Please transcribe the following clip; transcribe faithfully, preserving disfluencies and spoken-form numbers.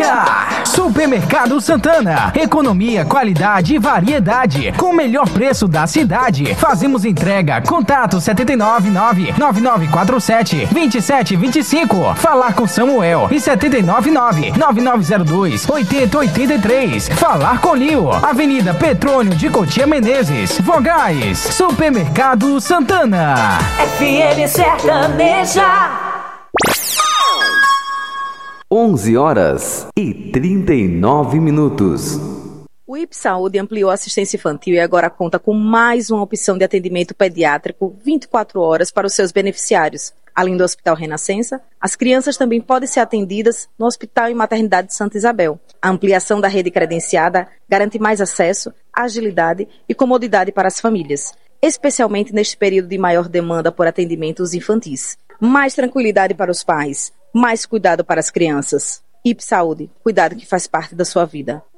sertaneja. Supermercado Santana. Economia, qualidade e variedade. Com o melhor preço da cidade. Fazemos entrega. Contato sete nove nove, nove nove quatro sete, dois sete dois cinco. Falar com Samuel. E sete nove nove, nove nove zero dois, oito zero oito três. Falar com Lio. Avenida Petrônio de Cotia Menezes. Vogais. Supermercado Santana. F M Sertaneja. onze horas e trinta e nove minutos. O I P Saúde ampliou a assistência infantil e agora conta com mais uma opção de atendimento pediátrico vinte e quatro horas para os seus beneficiários. Além do Hospital Renascença, as crianças também podem ser atendidas no Hospital e Maternidade de Santa Isabel. A ampliação da rede credenciada garante mais acesso, agilidade e comodidade para as famílias, especialmente neste período de maior demanda por atendimentos infantis. Mais tranquilidade para os pais, mais cuidado para as crianças. I P Saúde, cuidado que faz parte da sua vida.